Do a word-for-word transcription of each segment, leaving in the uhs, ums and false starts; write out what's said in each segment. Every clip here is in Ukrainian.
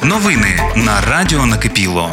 Новини на Радіо Накипіло.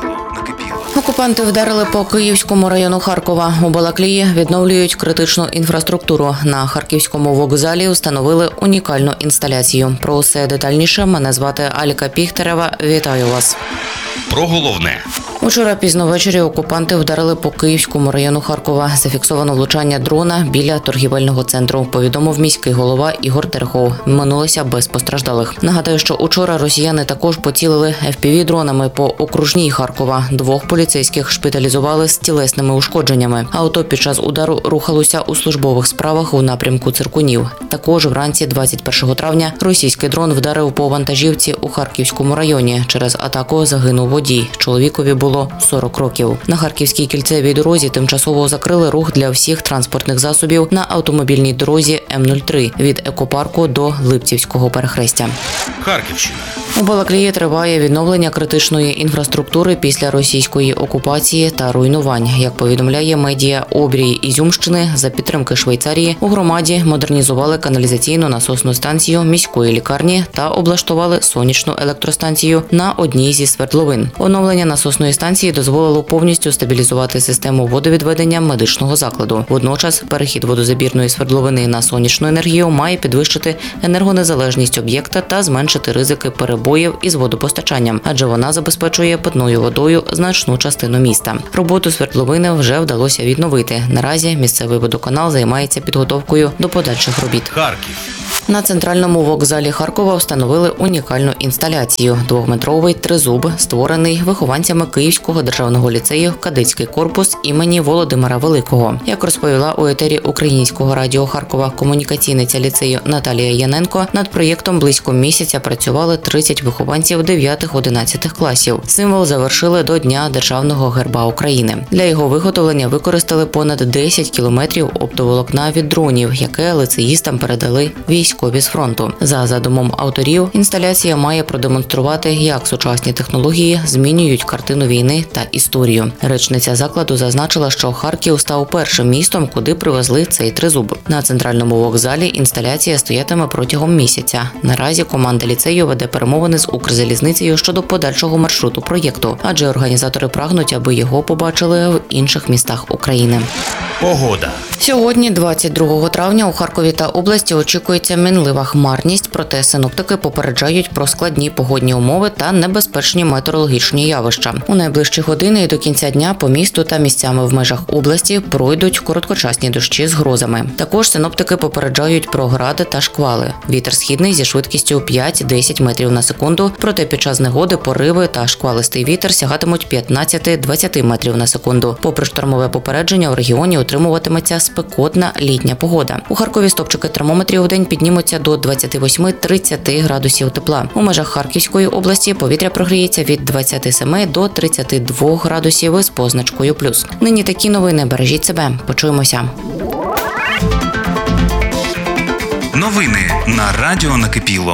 Окупанти вдарили по Київському району Харкова. У Балаклії відновлюють критичну інфраструктуру. На Харківському вокзалі встановили унікальну інсталяцію. Про усе детальніше мене звати Алька Піхтерева. Вітаю вас. Про головне. Учора пізно ввечері окупанти вдарили по Київському району Харкова. Зафіксовано влучання дрона біля торгівельного центру, повідомив міський голова Ігор Терехов. Минулося без постраждалих. Нагадаю, що учора росіяни також поцілили еф пі ві-дронами по окружній Харкова. Двох поліцейських шпиталізували з тілесними ушкодженнями. Авто під час удару рухалося у службових справах у напрямку Циркунів. Також вранці двадцять першого травня російський дрон вдарив по вантажівці у Харківському районі. Через атаку загинув водій. Чоловікові було сорок років. На Харківській кільцевій дорозі тимчасово закрили рух для всіх транспортних засобів на автомобільній дорозі ем нуль три від екопарку до Липцівського перехрестя. Харківщина. У Балаклії триває відновлення критичної інфраструктури після російської окупації та руйнувань. Як повідомляє медіа «Обрій» Ізюмщини, за підтримки Швейцарії у громаді модернізували каналізаційну насосну станцію міської лікарні та облаштували сонячну електростанцію на одній зі свердловин. Оновлення насосної станції дозволило повністю стабілізувати систему водовідведення медичного закладу. Водночас перехід водозабірної свердловини на сонячну енергію має підвищити енергонезалежність об'єкта та зменшити ризики перебою боїв із водопостачанням, адже вона забезпечує питною водою значну частину міста. Роботу свердловини вже вдалося відновити. Наразі місцевий водоканал займається підготовкою до подальших робіт. Харків. На центральному вокзалі Харкова встановили унікальну інсталяцію – двохметровий тризуб, створений вихованцями Київського державного ліцею «Кадетський корпус» імені Володимира Великого. Як розповіла у етері Українського радіо Харкова комунікаційниця ліцею Наталія Яненко, над проєктом близько місяця працювали тридцять вихованців дев'ятих-одинадцятих класів. Символ завершили до Дня Державного герба України. Для його виготовлення використали понад десять кілометрів оптоволокна від дронів, яке лицеїстам передали військові з фронту. За задумом авторів, інсталяція має продемонструвати, як сучасні технології змінюють картину війни та історію. Речниця закладу зазначила, що Харків став першим містом, куди привезли цей тризуб. На центральному вокзалі інсталяція стоятиме протягом місяця. Наразі команда ліцею веде перемовини з Укрзалізницею щодо подальшого маршруту проєкту, адже організатори прагнуть, аби його побачили в інших містах України. Погода. Сьогодні, двадцять другого травня, у Харкові та області очікується мінлива хмарність, проте синоптики попереджають про складні погодні умови та небезпечні метеорологічні явища. У найближчі години і до кінця дня по місту та місцями в межах області пройдуть короткочасні дощі з грозами. Також синоптики попереджають про гради та шквали. Вітер східний зі швидкістю п'ять-десять метрів на секунду, проте під час негоди пориви та шквалистий вітер сягатимуть п'ятнадцять-двадцять метрів на секунду. Попри штормове попередження, у регіоні утримуватиметься спекотна літня погода. У Харкові стопчики термометрів у день піднімуться до двадцять вісім-тридцять градусів тепла. У межах Харківської області повітря прогріється від двадцять сім до тридцять два градусів із позначкою плюс. Нині такі новини. Бережіть себе. Почуємося. Новини на Радіо Накипіло.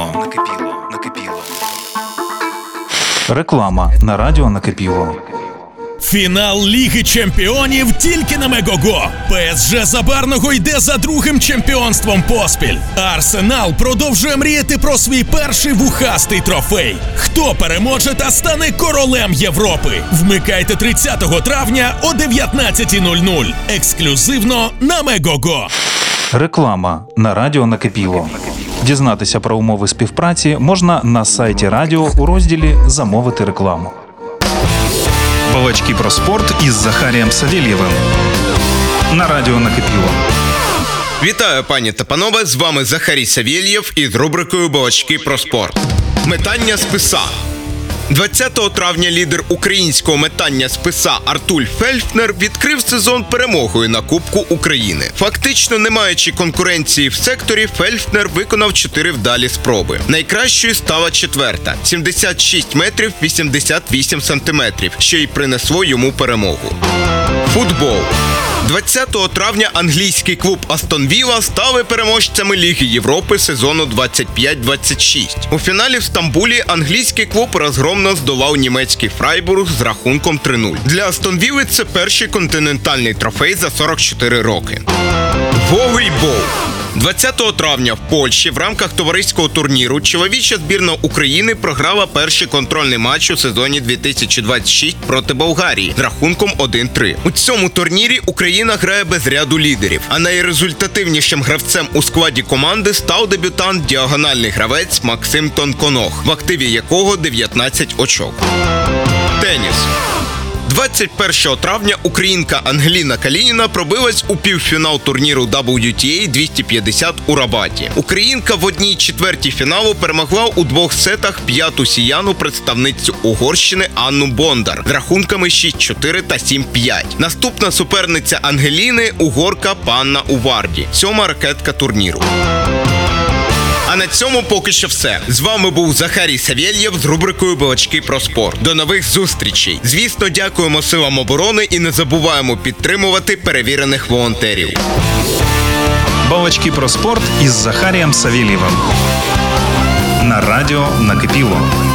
Реклама на Радіо Накипіло. Фінал Ліги Чемпіонів тільки на Мегого. пе ес же Забарного йде за другим чемпіонством поспіль. Арсенал продовжує мріяти про свій перший вухастий трофей. Хто переможе та стане королем Європи? Вмикайте тридцятого травня о дев'ятнадцята нуль нуль. Ексклюзивно на Мегого. Реклама на Радіо Накипіло. Дізнатися про умови співпраці можна на сайті радіо у розділі «Замовити рекламу». Балачки про спорт із Захарієм Савєлєвим на Радіо Накипіло. Вітаю, пані та панове, з вами Захарій Савєлєв із рубрикою «Балачки про спорт». Метання списа. двадцятого травня лідер українського метання списа Артуль Фельдфнер відкрив сезон перемогою на Кубку України. Фактично не маючи конкуренції в секторі, Фельдфнер виконав чотири вдалі спроби. Найкращою стала четверта – сімдесят шість метрів вісімдесят вісім сантиметрів, що й принесло йому перемогу. Футбол. двадцятого травня англійський клуб Астон Вілла стали переможцями Ліги Європи сезону двадцять п'ять двадцять шість. У фіналі в Стамбулі англійський клуб розгромно здолав німецький Фрайбург з рахунком три нуль. Для Астон Вілли це перший континентальний трофей за сорок чотири роки. Волейбол. двадцятого травня в Польщі в рамках товариського турніру чоловіча збірна України програла перший контрольний матч у сезоні дві тисячі двадцять шість проти Болгарії з рахунком один три. У цьому турнірі Україна грає без ряду лідерів, а найрезультативнішим гравцем у складі команди став дебютант діагональний гравець Максим Тонконог, в активі якого дев'ятнадцять очок. Теніс. двадцять першого травня українка Ангеліна Калініна пробилась у півфінал турніру дабл ю ті ей двісті п'ятдесят у Рабаті. Українка в одній четвертій фіналу перемогла у двох сетах п'яту сіяну представницю Угорщини Анну Бондар з рахунками шість чотири та сім п'ять. Наступна суперниця Ангеліни – угорка Панна Уварді, сьома ракетка турніру. А на цьому поки що все. З вами був Захарій Савєлєв з рубрикою «Балачки про спорт». До нових зустрічей. Звісно, дякуємо силам оборони і не забуваємо підтримувати перевірених волонтерів. Балачки про спорт із Захарієм Савєлєвим. На радіо «Накипіло».